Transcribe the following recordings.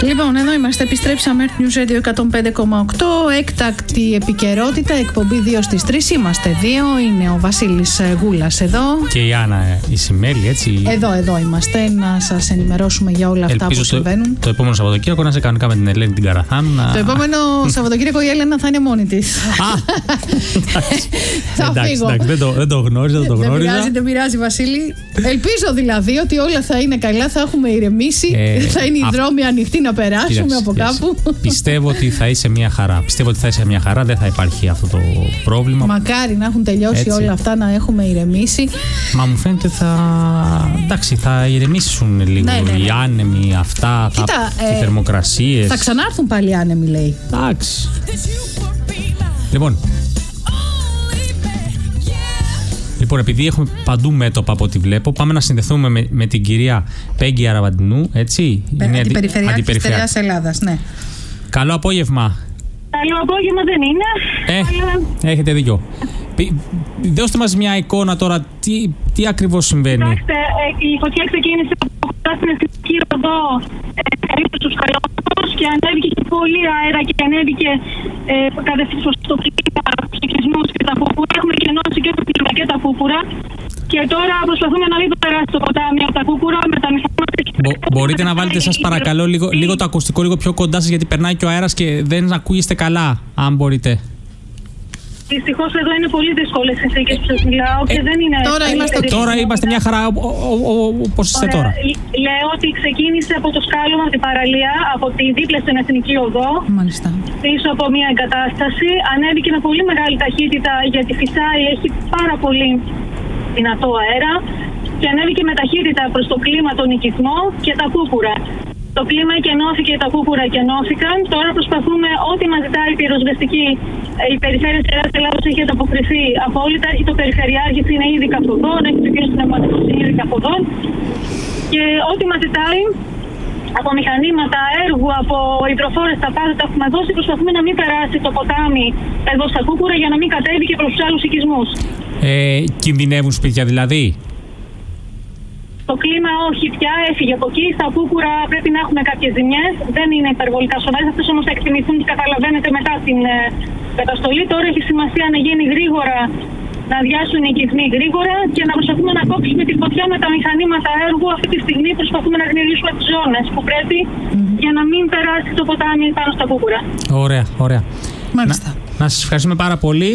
Λοιπόν, εδώ είμαστε. Επιστρέψαμε. News Radio 105,8. Έκτακτη επικαιρότητα. Εκπομπή 2 στις 3. Είμαστε 2. Είναι ο Βασίλης Γούλας εδώ. Και η Άννα Ισημέλη, έτσι. Εδώ είμαστε. Να σας ενημερώσουμε για όλα αυτά που συμβαίνουν. Το επόμενο Σαββατοκύριακο να είσαι κανονικά με την Ελένη την Καραθάνου. Το επόμενο Σαββατοκύριακο η Έλενα θα είναι μόνη της. Θα φύγω. Δεν το γνώριζα, Δεν πειράζει, Βασίλη. Ελπίζω δηλαδή ότι όλα θα είναι καλά, θα έχουμε ηρεμήσει. Θα είναι οι δρόμοι ανοιχτοί να περάσουμε από κάπου. Πιστεύω ότι θα είσαι μια χαρά. Δεν θα υπάρχει αυτό το πρόβλημα. Μακάρι να έχουν τελειώσει όλα αυτά, να έχουμε ηρεμήσει. Μα μου φαίνεται θα ηρεμήσουν λίγο οι άνεμοι αυτά, οι θερμοκρασίες. Θα ξανάρθουν πάλι οι άνεμοι, λέει. Εντάξει. Λοιπόν, επειδή έχουμε παντού μέτωπα από ό,τι βλέπω, πάμε να συνδεθούμε με την κυρία Πέγγι Αραβαντινού, έτσι. Είναι αντιπεριφερειάρχης της Στερεάς Ελλάδας, ναι. Καλό απόγευμα. Καλό απόγευμα δεν είναι. Έχετε δίκιο. Δώστε μας μια εικόνα τώρα, τι ακριβώς συμβαίνει. Κοιτάξτε, η φωτιά ξεκίνησε από την Εθνική Οδό περίπου στους Καλιόπουλους και ανέβηκε και πολύ αέρα και ανέβηκε κατευθείαν στο κλίμα, στους οικισμούς και τα φούπουρα. Έχουμε κενώσει και το κλίμα και τα φούπουρα. Και τώρα προσπαθούμε να μην περάσει το ποτάμι από τα κούκουρα με τα μηχανήματα. Μπορείτε να βάλετε, σας παρακαλώ, λίγο το ακουστικό λίγο πιο κοντά σας, γιατί περνάει και ο αέρας και δεν ακούγεστε καλά, αν μπορείτε. Δυστυχώς εδώ είναι πολύ δύσκολες συνθήκες που σας μιλάω και δεν είναι. Τώρα είμαστε μια χαρά όπως είστε τώρα. Λέω ότι ξεκίνησε από το σκάλωμα από την παραλία, από τη δίπλα στην Εθνική Οδό. Μάλιστα. Πίσω από μια εγκατάσταση. Ανέβηκε με πολύ μεγάλη ταχύτητα γιατί φυσάει, έχει πάρα πολύ δυνατό αέρα. Και ανέβηκε με ταχύτητα προς το κλίμα, τον οικισμό και τα κούκουρα. Το κλίμα εκενώθηκε, τα κούκουρα εκενώθηκαν. Τώρα προσπαθούμε ό,τι μας ζητάει η πυροσβεστική. Η Περιφέρεια της Ελλάδας έχει ανταποκριθεί απόλυτα. Το Περιφερειάρχης είναι ήδη καυδόν, έχει ψηφίσει πνευματικούς, είναι ήδη καυδόν. Και ό,τι μας ζητάει από μηχανήματα, έργου, από υδροφόρες, τα πάντα τα έχουμε δώσει. Προσπαθούμε να μην περάσει το ποτάμι εδώ στα κούκουρα για να μην κατέβει και προς τους άλλους οικισμούς. Κινδυνεύουν σπίτια δηλαδή? Το κλίμα όχι πια, έφυγε από εκεί. Στα κούκουρα πρέπει να έχουμε κάποιες ζημιές. Δεν είναι υπερβολικά σοβαρές. Αυτές όμως θα εκτιμηθούν, καταλαβαίνετε, μετά την καταστολή. Τώρα έχει σημασία να γίνει γρήγορα, να αδειάσουν οι οικισμοί γρήγορα και να προσπαθούμε να κόψουμε τη φωτιά με τα μηχανήματα έργου. Αυτή τη στιγμή προσπαθούμε να γνωρίσουμε τις ζώνες που πρέπει για να μην περάσει το ποτάμι πάνω στα κούκουρα. Ωραία. Μάλιστα. Να σας ευχαριστούμε πάρα πολύ.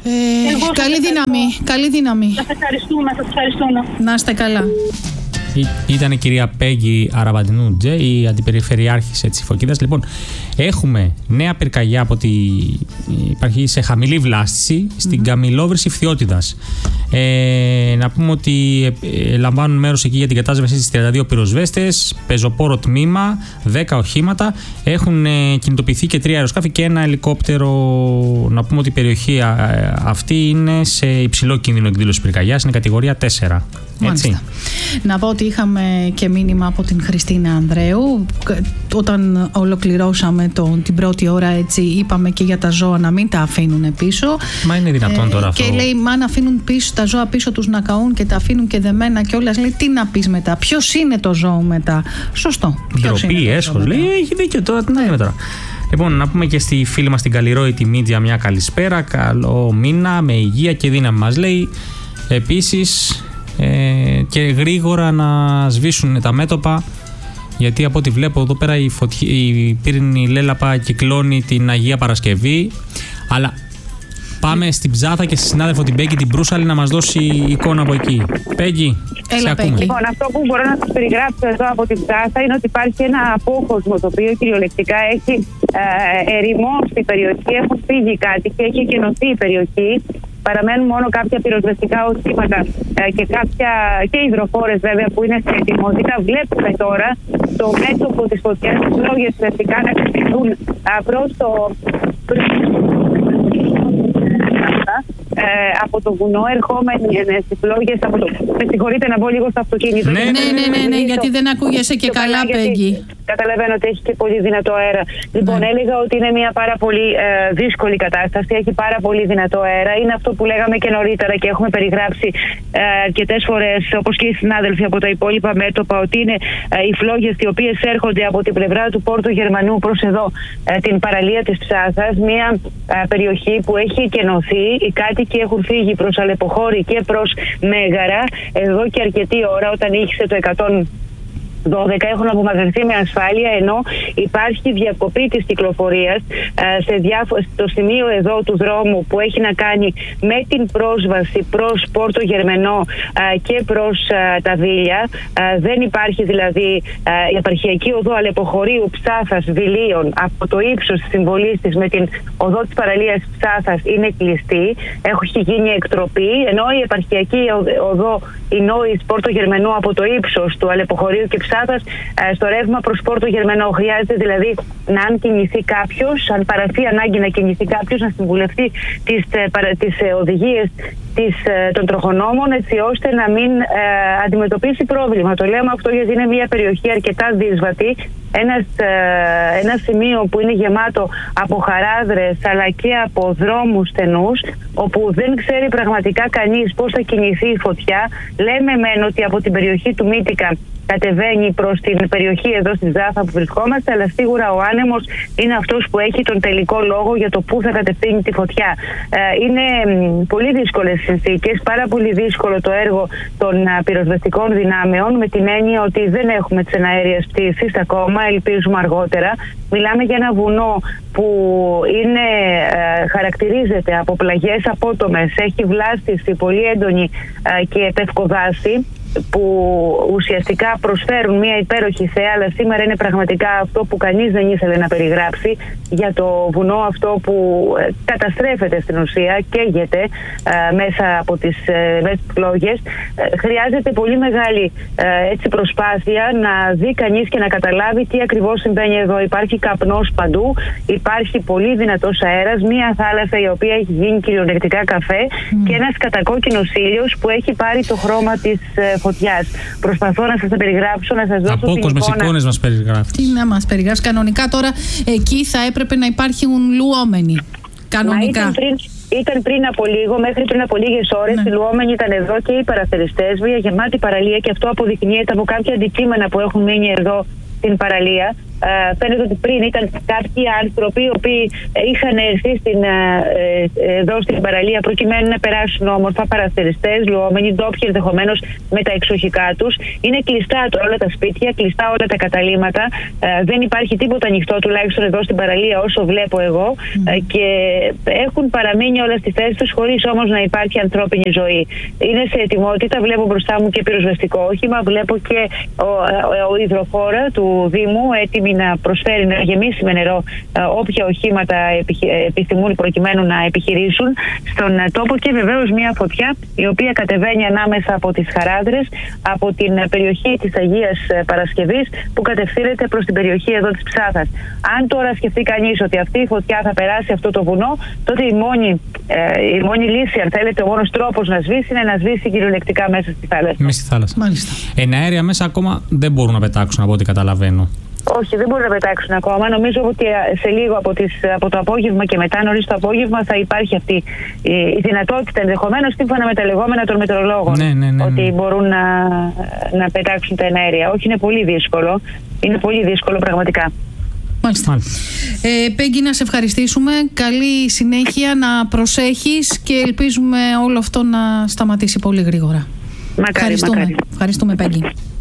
Καλή δύναμη. Σας ευχαριστούμε. Να είστε καλά. Ήταν η κυρία Πέγγι Αραβαντινού Τζε, η αντιπεριφερειάρχης της Φωκίδας. Λοιπόν, έχουμε νέα πυρκαγιά από ότι υπάρχει σε χαμηλή βλάστηση στην Καμιλόβρηση Φθιώτιδας. Να πούμε ότι λαμβάνουν μέρος εκεί για την κατάσβεση στις 32 πυροσβέστες, πεζοπόρο τμήμα, 10 οχήματα. Έχουν κινητοποιηθεί και 3 αεροσκάφη και ένα ελικόπτερο. Να πούμε ότι η περιοχή αυτή είναι σε υψηλό κίνδυνο εκδήλωση πυρκαγιάς, είναι κατηγορία 4. Μάλιστα. Να πω ότι είχαμε και μήνυμα από την Χριστίνα Ανδρέου. Όταν ολοκληρώσαμε την πρώτη ώρα, έτσι, είπαμε και για τα ζώα να μην τα αφήνουν πίσω. Μα είναι δυνατόν τώρα αυτό? Και λέει, μα αν αφήνουν πίσω τα ζώα πίσω τους να καούν και τα αφήνουν και δεμένα κιόλας, λέει, τι να πεις μετά? Ποιος είναι το ζώο μετά? Σωστό. Ντροπή, έσχος. Λέει, έχει δίκιο τώρα. Τι να λέμε τώρα. Λοιπόν, να πούμε και στη φίλη μας την Καλλιρόητη Μίντια μια καλησπέρα. Καλό μήνα, με υγεία και δύναμη μας λέει. Επίσης, και γρήγορα να σβήσουν τα μέτωπα, γιατί από ό,τι βλέπω εδώ πέρα η πύρινη λέλαπα κυκλώνει την Αγία Παρασκευή. Αλλά πάμε στην Ψάθα και στη συνάδελφο την Πέγγι την Προύσαλη να μας δώσει εικόνα από εκεί. Πέγγι, σε ακούμε. Λοιπόν, αυτό που μπορώ να σας περιγράψω εδώ από την Ψάθα είναι ότι υπάρχει ένα απόκοσμο το οποίο κυριολεκτικά έχει ερημώσει η περιοχή, έχουν φύγει κάτι και έχει εκενωθεί η περιοχή. Παραμένουν μόνο κάποια πυροσβεστικά οχήματα και υδροφόρες βέβαια που είναι σε ετοιμότητα. Βλέπουμε τώρα το μέτωπο της φωτιάς, τις λόγιες ουσιαστικά να κατευθυνθούν προς το από το βουνό ερχόμενοι στις φλόγες με συγχωρείτε να μπω λίγο στο αυτοκίνητο. Ναι, γιατί δεν ακούγεσαι και καλά, Πέγγι. Καταλαβαίνω ότι έχει και πολύ δυνατό αέρα. Λοιπόν, έλεγα ότι είναι μια πάρα πολύ δύσκολη κατάσταση. Έχει πάρα πολύ δυνατό αέρα. Είναι αυτό που λέγαμε και νωρίτερα και έχουμε περιγράψει αρκετές φορές, όπως και οι συνάδελφοι από τα υπόλοιπα μέτωπα, ότι είναι οι φλόγες οι οποίες έρχονται από την πλευρά του Πόρτου Γερμανού προς εδώ, την παραλία της Ψάθας. Μια περιοχή που έχει εκενωθεί. Οι κάτοικοι έχουν φύγει προς Αλεποχώρη και προς Μέγαρα εδώ και αρκετή ώρα, όταν ήχησε το 112, έχουν απομακρυνθεί με ασφάλεια, ενώ υπάρχει διακοπή της κυκλοφορίας στο σημείο εδώ του δρόμου που έχει να κάνει με την πρόσβαση προς Πόρτο Γερμενό και προς τα Δήλια. Δεν υπάρχει δηλαδή η επαρχιακή οδό Αλεποχωρίου Ψάθας Βιλίων από το ύψος της συμβολής της με την οδό της παραλίας Ψάθας είναι κλειστή. Έχει γίνει εκτροπή, ενώ η επαρχιακή οδό Ινόης Πόρτο Γερμενού από το ύψος του Αλεποχωρίου και Ψάθας στο ρεύμα προς Πόρτο Γερμενό. Χρειάζεται δηλαδή να, αν κινηθεί κάποιος, αν παραθεί ανάγκη να κινηθεί κάποιος, να συμβουλευτεί τις οδηγίες των τροχονόμων, έτσι ώστε να μην αντιμετωπίσει πρόβλημα. Το λέμε αυτό γιατί είναι μια περιοχή αρκετά δύσβατη, ένα σημείο που είναι γεμάτο από χαράδρες αλλά και από δρόμους στενούς, όπου δεν ξέρει πραγματικά κανείς πώς θα κινηθεί η φωτιά. Λέμε μεν ότι από την περιοχή του Μύτικα κατεβαίνει προς την περιοχή εδώ στη Ζάφα που βρισκόμαστε, αλλά σίγουρα ο άνεμος είναι αυτός που έχει τον τελικό λόγο για το πού θα κατευθύνει τη φωτιά. Είναι πολύ δύσκολες συνθήκες, πάρα πολύ δύσκολο το έργο των πυροσβεστικών δυνάμεων, με την έννοια ότι δεν έχουμε τις εναέριες πτήσεις ακόμα, ελπίζουμε αργότερα. Μιλάμε για ένα βουνό που χαρακτηρίζεται από πλαγιές απότομες, έχει βλάστηση πολύ έντονη και πευκοδάση, που ουσιαστικά προσφέρουν μια υπέροχη θέα, αλλά σήμερα είναι πραγματικά αυτό που κανείς δεν ήθελε να περιγράψει, για το βουνό αυτό που καταστρέφεται στην ουσία, καίγεται μέσα από τις φλόγες. Χρειάζεται πολύ μεγάλη προσπάθεια να δει κανείς και να καταλάβει τι ακριβώς συμβαίνει εδώ. Υπάρχει καπνός παντού, υπάρχει πολύ δυνατός αέρας, μια θάλασσα η οποία έχει γίνει κυριολεκτικά καφέ και ένας κατακόκκινος ήλιος που έχει πάρει το χρώμα της φωτιάς. Προσπαθώ να σας τα περιγράψω, να σας δώσω την εικόνα. Με εικόνες μας περιγράφει. Τι να μας περιγράψει. Κανονικά τώρα εκεί θα έπρεπε να υπάρχουν λουόμενοι. Κανονικά. Ήταν πριν από λίγο, μέχρι πριν από λίγες ώρες, οι λουόμενοι ήταν εδώ και οι παραθεριστές, μια γεμάτη παραλία, και αυτό αποδεικνύεται από κάποια αντικείμενα που έχουν μείνει εδώ στην παραλία. Φαίνεται ότι πριν ήταν κάποιοι άνθρωποι οι οποίοι είχαν έρθει εδώ στην παραλία προκειμένου να περάσουν όμορφα, παραθεριστές, λουόμενοι, ντόπιοι ενδεχομένως με τα εξοχικά τους. Είναι κλειστά τώρα όλα τα σπίτια, κλειστά όλα τα καταλύματα. Δεν υπάρχει τίποτα ανοιχτό, τουλάχιστον εδώ στην παραλία, όσο βλέπω εγώ. Και έχουν παραμείνει όλα στη θέση τους, χωρίς όμως να υπάρχει ανθρώπινη ζωή. Είναι σε ετοιμότητα, βλέπω μπροστά μου και πυροσβεστικό όχημα, βλέπω και ο υδροφόρα του Δήμου έτοιμη να προσφέρει, να γεμίσει με νερό όποια οχήματα επιθυμούν προκειμένου να επιχειρήσουν στον τόπο, και βεβαίως μια φωτιά η οποία κατεβαίνει ανάμεσα από τις χαράδρες, από την περιοχή της Αγίας Παρασκευής, που κατευθύνεται προς την περιοχή εδώ της Ψάθας. Αν τώρα σκεφτεί κανείς ότι αυτή η φωτιά θα περάσει αυτό το βουνό, τότε η μόνη λύση, αν θέλετε, ο μόνος τρόπος να σβήσει είναι να σβήσει κυριολεκτικά μέσα στη θάλασσα. Μέσα στη θάλασσα. Μάλιστα. Εναέρια μέσα ακόμα δεν μπορούν να πετάξουν, από ό,τι καταλαβαίνω. Όχι, δεν μπορούν να πετάξουν ακόμα. Νομίζω ότι σε λίγο από το απόγευμα και μετά, νωρίς το απόγευμα, θα υπάρχει αυτή η δυνατότητα, ενδεχομένως σύμφωνα με τα λεγόμενα των μετεωρολόγων, ότι μπορούν να πετάξουν τα εναέρια. Όχι, είναι πολύ δύσκολο. Είναι πολύ δύσκολο πραγματικά. Μάλιστα. Πέγγι, να σε ευχαριστήσουμε. Καλή συνέχεια, να προσέχεις και ελπίζουμε όλο αυτό να σταματήσει πολύ γρήγορα. Μακάρι. Ευχαριστούμε, Πέγγι.